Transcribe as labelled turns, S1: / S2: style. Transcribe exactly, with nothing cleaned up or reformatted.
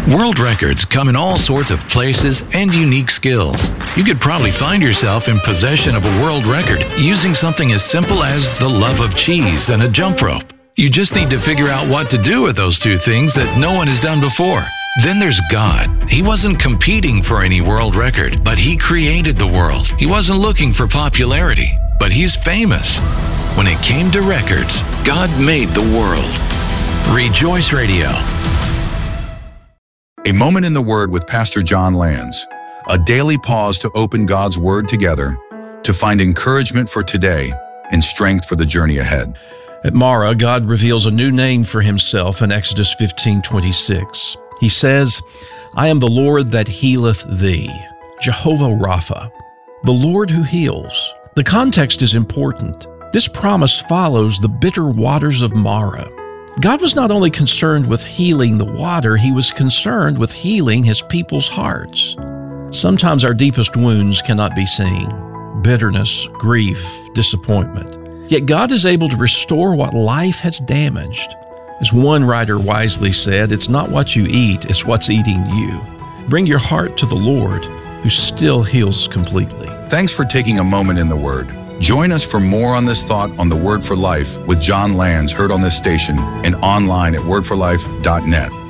S1: World records come in all sorts of places and unique skills. You could probably find yourself in possession of a world record using something as simple as the love of cheese and a jump rope. You just need to figure out what to do with those two things that no one has done before. Then there's God. He wasn't competing for any world record, but He created the world. He wasn't looking for popularity, but He's famous. When it came to records, God made the world. Rejoice Radio.
S2: A Moment in the Word with Pastor John Lands. A daily pause to open God's Word together, to find encouragement for today and strength for the journey ahead.
S3: At Marah, God reveals a new name for Himself in Exodus fifteen twenty-six. He says, I am the Lord that healeth thee, Jehovah Rapha, the Lord who heals. The context is important. This promise follows the bitter waters of Marah. God was not only concerned with healing the water, He was concerned with healing His people's hearts. Sometimes our deepest wounds cannot be seen: bitterness, grief, disappointment. Yet God is able to restore what life has damaged. As one writer wisely said, it's not what you eat, it's what's eating you. Bring your heart to the Lord, who still heals completely.
S2: Thanks for taking a moment in the Word. Join us for more on this thought on the Word for Life with John Lands, heard on this station and online at word for life dot net.